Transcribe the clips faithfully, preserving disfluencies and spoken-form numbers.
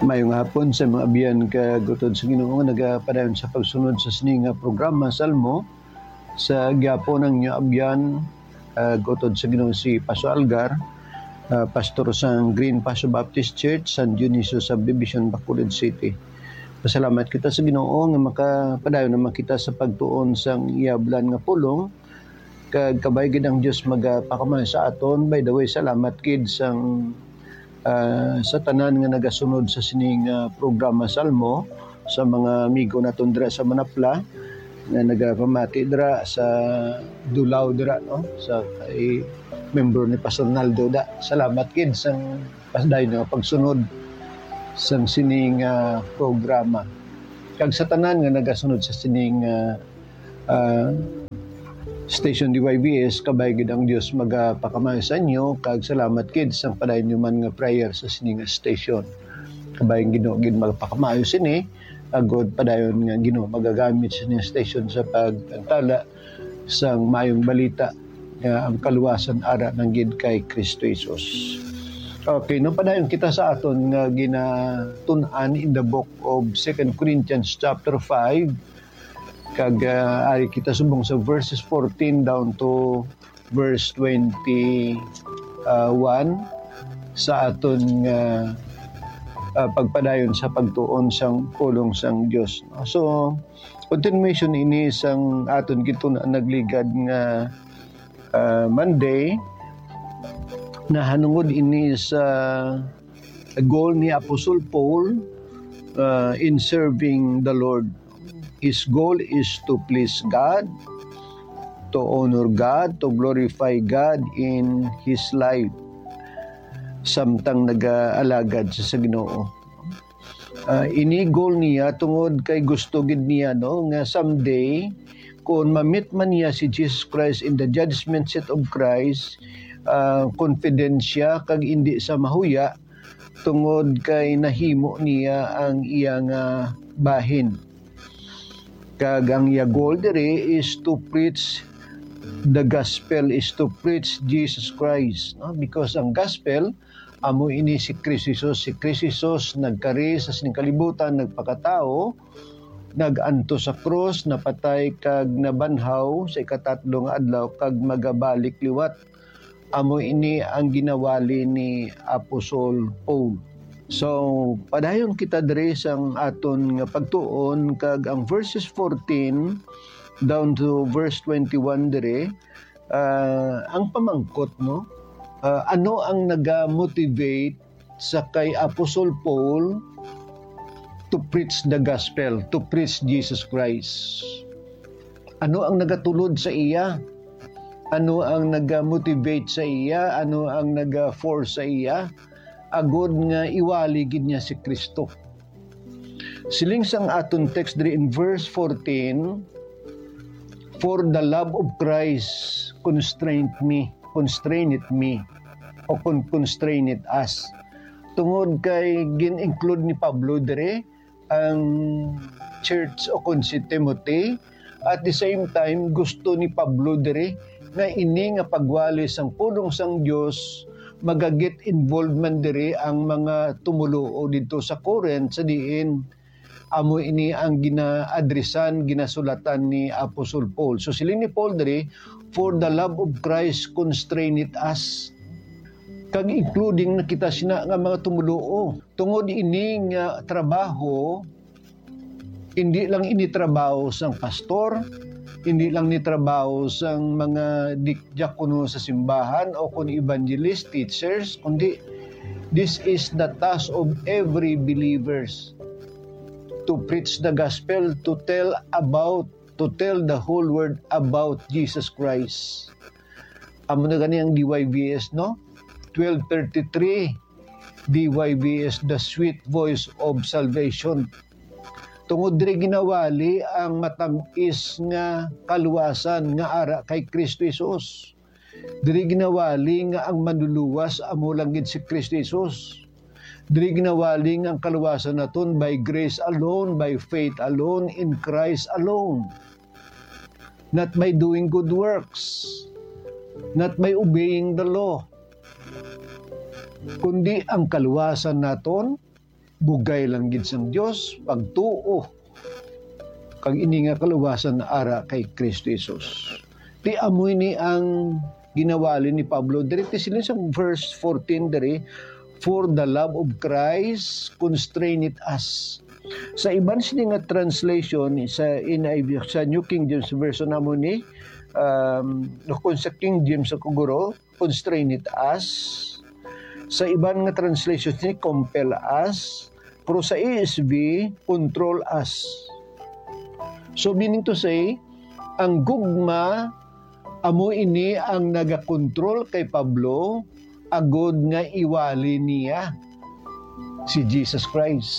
Mayong hapon sa mga abiyan kagutod sa Ginoo nga nagapadayon sa pagsunod sa sini nga programa Salmo sa gyapon ng inyo abyan uh, gutod sa Ginoo si Paso Algar, uh, pastor sa Green Paso Baptist Church, San Dionisio Subdivision, Bacolod City. Pasalamat kita sa Ginoo nga makapadayon naman kita sa pagtuon sang iyablan nga pulong kag kabay gid ang Dios magapakamay sa aton. By the way, salamat kid sang Uh, sa tanan nga nagasunod sa sining uh, programa Salmo, sa mga amigo naton dira sa Manapla nga nagapamati dira sa Dulaw dira, no, sa kay membro ni Pastor Naldo da. Salamat kid sang pasday nga pagsunod sang sining uh, programa kag sa tanan nga nagasunod sa sining uh, uh, Station D Y B S. Kabay gid ang Dios magapakamay sa inyo kag salamat kid sang padayon nyo man nga prayer sa sining station. Kabay Ginoo gid magpakamayo sini agod padayon nga Ginoo magagamit sa sining station sa pagtala sang mayong balita nga ang kaluwasan ara ng gid kay Kristo Jesus. Okay, no, padayon kita sa aton nga ginatun-an in the book of Second Corinthians chapter five. Kag uh, ari kita subong sa verses fourteen down to verse twenty-one sa aton uh, uh, pagpadayon sa pagtuon sang pulong sang Dios. So continuation ini sang aton gitun nagligad nga uh, Monday na hanungod ini sa goal ni Apostle Paul uh, in serving the Lord. His goal is to please God, to honor God, to glorify God in his life. Samtang nag-aalagad sa Ginoo. Uh, ini goal niya tungod kay gusto gid niya, no, nga someday kung ma-meet man niya si Jesus Christ in the judgment seat of Christ, uh, confident siya kag hindi sa mahuya tungod kay nahimo niya ang iyang uh, bahin. Kag ang iya goal diri is to preach the gospel, is to preach Jesus Christ, no? Because ang gospel amo ini si Kristo Jesus. Si Kristo Jesus nagkari sa sining kalibutan, nagpakatao, naganto sa krus, napatay kag nabanhaw sa ikatatlong adlaw kag magabalik liwat. Amo ini ang ginawali ni Apostol Paul. So, padayon kita diri sang aton nga pagtuon kag ang verses fourteen down to verse twenty-one diri, uh, ang pamangkot, no? Uh, ano ang naga-motivate sa kay Apostle Paul to preach the gospel, to preach Jesus Christ? Ano ang nagatulod sa iya? Ano ang naga-motivate sa iya? Ano ang naga-force sa iya? Agod nga iwali gid niya si Kristo. Siling sang aton text diri in verse fourteen, for the love of Christ constrained me, constrained me, o constrained us. Tungod kay gin-include ni Pablo diri ang church o kun si Timothy, at the same time gusto ni Pablo diri nga ini nga pagwali sang pulong sang Dios magagit involvement diri ang mga tumuluo dito sa Corinth sa diin amo ini ang gina-adresan, ginasulatan ni Apostle Paul. So siling ni Paul diri, for the love of Christ constrained us. Kag including na kita sina nga mga tumuluo. Tungod ini nga trabaho, hindi lang ini trabaho sang pastor, hindi lang ni trabaho sang mga diakono sa simbahan o kung evangelist, teachers, kundi this is the task of every believers to preach the gospel, to tell about, to tell the whole world about Jesus Christ. Amo na gani ang D Y B S, no? twelve thirty-three, D Y B S, the sweet voice of salvation. Tungod diri ginawali ang matamis nga kaluwasan nga ara kay Kristo Jesus. Diri ginawali nga ang manluluwas amo lang gid si Kristo Jesus. Diri ginawali nga ang kaluwasan naton by grace alone, by faith alone, in Christ alone. Not by doing good works, not by obeying the law, kundi ang kaluwasan naton bugay lang gid sang Dios, pagtuo kag ini nga kaluwasan na ara kay Kristo Jesus. Ti amoy ni ang ginawali ni Pablo diri ti sila sa verse fourteen diri, for the love of Christ constraineth us. Sa iban sini nga translation sa in sa New King James Version namo ni um no kung sa King James ako guro, constraineth us. Sa iban nga translation ni compel us, pero sa E S V control us. So meaning to say, ang gugma amo ini ang nagakontrol kay Pablo agod nga iwali niya si Jesus Christ.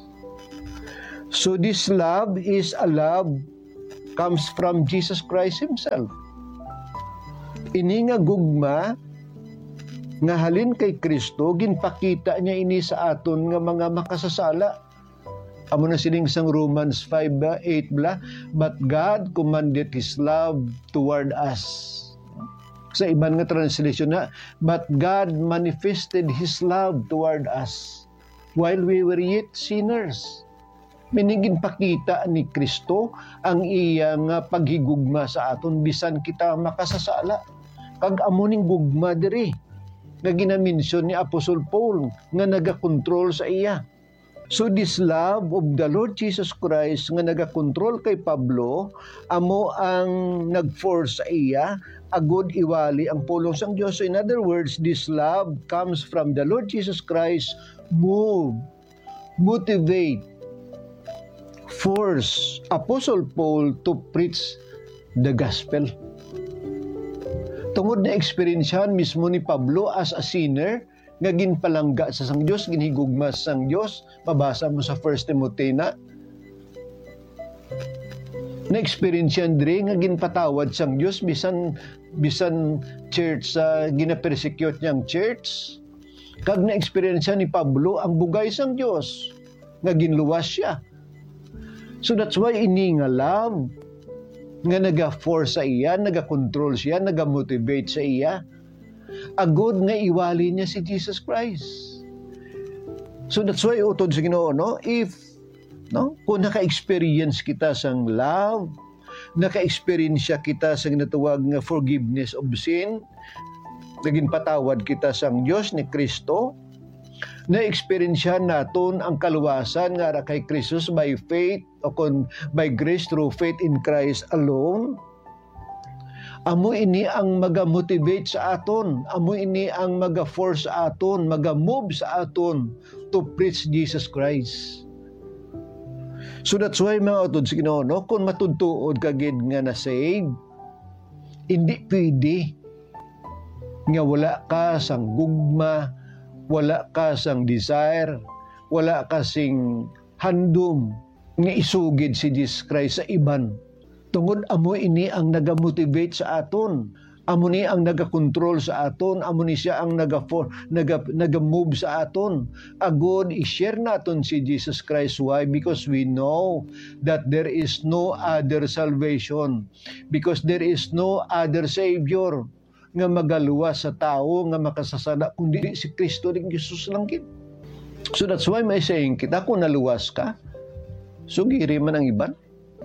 So this love is a love comes from Jesus Christ himself. Ini nga gugma nga halin kay Kristo ginpakita niya ini sa aton nga mga makasasala. Amo na sining sang Romans five eight bla, but God commanded His love toward us. Sa iban nga translation na, but God manifested His love toward us while we were yet sinners. Minigin pakita ni Kristo ang iyang paghigugma sa aton bisan kita makasasala. Kag amo ning gugma diri nga ginamention ni Apostol Paul nga nagakontrol sa iya. So this love of the Lord Jesus Christ nga nagakontrol kay Pablo, amo ang nag-force sa iya agod iwali ang pulong sang Dios. So in other words, this love comes from the Lord Jesus Christ, move, motivate, force Apostle Paul to preach the gospel. Tungod na eksperyensyahan mismo ni Pablo as a sinner, nga ginpalangga sa sang Dios, ginhigugma sa sang Dios, mabasa mo sa First Timothy na na-experience yan diri nga ginpatawad sang Dios bisan bisan church sa uh, gina-persecute niyang church. Kag na-experience ni Pablo ang bugay sang Dios nga ginluwas siya. So that's why ini nga love nga naga-force sa iya, naga-control siya, naga-motivate sa iya agod nga iwali niya si Jesus Christ. So that's why utod sa Ginoo, no, if no kung naka-experience kita sang love, naka-experience kita sa ginatawag nga forgiveness of sin, naging patawad kita sang Dios ni Kristo, na-experience naton ang kaluwasan nga kay Kristo by faith o kon by grace through faith in Christ alone. Amo ini ang maga-motivate sa aton, amo ini ang maga-force sa aton, maga-move sa aton to preach Jesus Christ. So that's why mga utod sa Ginoo, no, kung matudtuod ka gid nga na save, hindi pwede nga wala ka sang gugma, wala ka sang desire, wala ka sing handom nga isugid si Jesus Christ sa iban. Tungod amo ini ang naga-motivate sa aton, amo ni ang naga-control sa aton, amo ni siya ang naga-for, naga, naga-move sa aton. Agod i-share naton si Jesus Christ. Why? Because we know that there is no other salvation, because there is no other Savior nga magaluwas sa tao nga makasasada kundi si Kristo ring Jesus lang gid. So that's why may saying kita, kung naluwas ka, sugiri man ang iban.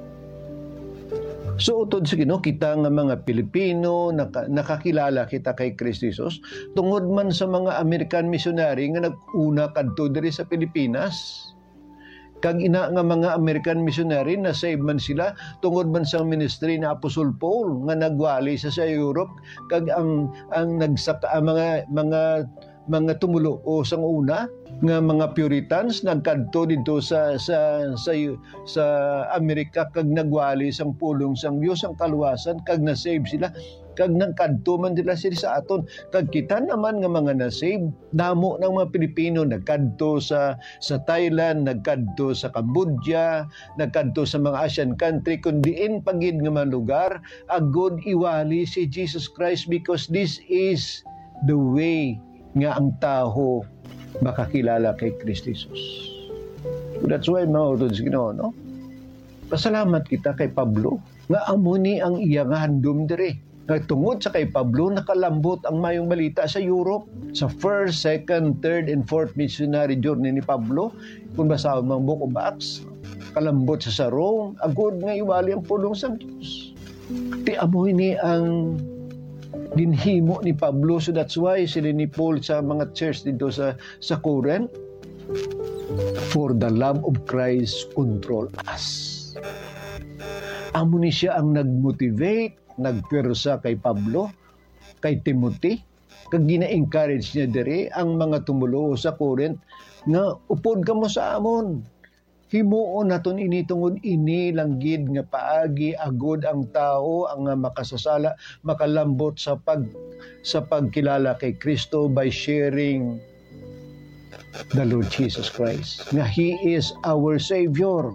So utod sa Ginoo, kita nga mga Pilipino naka, nakakilala kita kay Kristo Jesus tungod man sa mga American missionary nga nag-una kadto diri sa Pilipinas. Kag ina nga mga American missionary na save man sila tungod man sa ministry na Apostol Paul nga nagwali sa sa Europe, kag ang ang nagsaka ang mga mga mga tumulo o sang una nga mga Puritans nagkadto dito sa sa sa sa Amerika, kag nagwali sang pulong sang Dios ang kaluwasan, kag na-save sila, kag nagkadto man sila sila sa aton. Kag kita naman nga mga na-save damo ng mga Pilipino nagkadto sa sa Thailand, nagkadto sa Cambodia, nagkadto sa mga Asian country, kundiin pagid nga mga lugar agod iwali si Jesus Christ, because this is the way nga ang tao makakilala kay Kristo Jesus. That's why mga utod sa Ginoo, no? Pasalamat kita kay Pablo nga amo ni ang iya nga handom diri Tungod sa kay Pablo, nakalambot ang mayong balita sa Europe. Sa first, second, third, and fourth missionary journey ni Pablo, kung basahon mga Book of Acts, kalambot sa sa Rome, agod nga iwali ang pulong sa Diyos. Ti amoy ni ang ginhimo ni Pablo. So that's why sila ni Paul sa mga church dito sa, sa Corinth, for the love of Christ control us. Amo ni siya ang nag-motivate, nagpwersa kay Pablo, kay Timothy, kag gina-encourage niya diri ang mga tumulo sa Corinth nga upod ka mo sa amon. Himuon naton ini tungod ini langgid nga paagi agod ang tao ang makasasala, makalambot sa pag sa pagkilala kay Kristo by sharing the Lord Jesus Christ. Nga He is our Savior.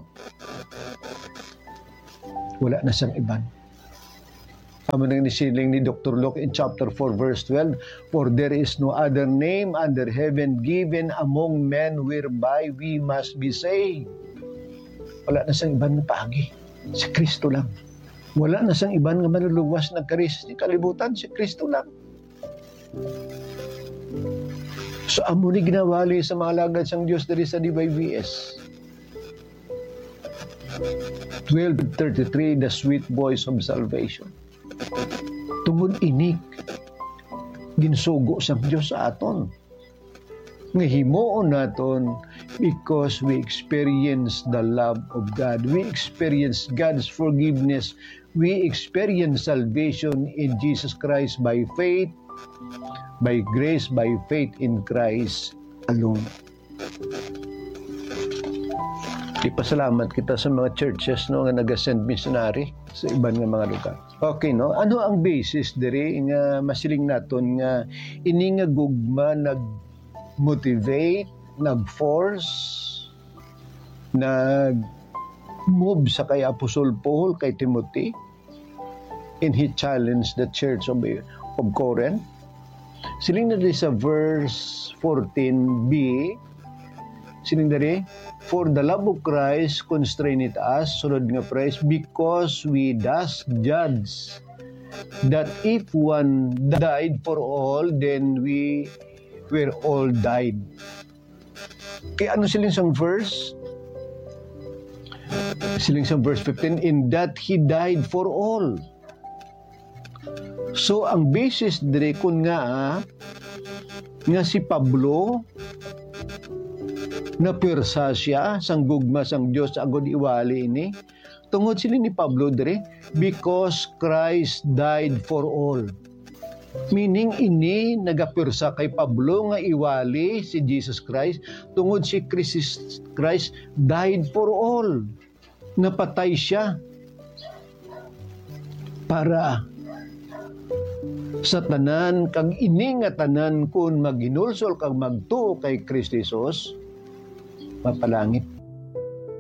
Wala na siyang iban. Amo nang nisiling ni Doctor Luke in chapter four verse twelve, for there is no other name under heaven given among men whereby we must be saved. Wala na siyang iban na paagi. Si Kristo lang. Wala na siyang iban nga manluluwas nagkaris ni kalibutan. Si Kristo lang. So amo ni ginawali sa mga lagad sang Dios diri sa D Y B S. twelve thirty-three, the sweet voice of salvation. Tungod inik, ginsugo sa Diyos sa aton. Ngahimuon naton because we experience the love of God. We experience God's forgiveness. We experience salvation in Jesus Christ by faith, by grace, by faith in Christ alone. Ipasalamat kita sa mga churches no nga naga-send missionary sa iban nga mga lugar. Okay no, ano ang basis diri nga masiling naton nga ini nga gugma nag-motivate, nag-force, nag-move sa kay Apostol Paul kay Timothy and he challenged the church of, of Corinth. Siling na sa verse fourteen b, siling diri, for the love of Christ constraineth us, sunod nga praise, because we thus judge that if one died for all, then we were all died. Kaya ano siling sang verse? Siling sang verse fifteen, in that He died for all. So, ang basis dire kun nga, ah, nga si Pablo, na pwersa siya sang gugma sang Dios agod iwali ini tungod sila ni Pablo dire because Christ died for all, meaning ini nagapwersa kay Pablo nga iwali si Jesus Christ tungod si Christ Christ died for all, napatay siya para sa tanan kag ini nga tanan kun maghinulsol kag magtuo kay Kristo Jesus mapalangit.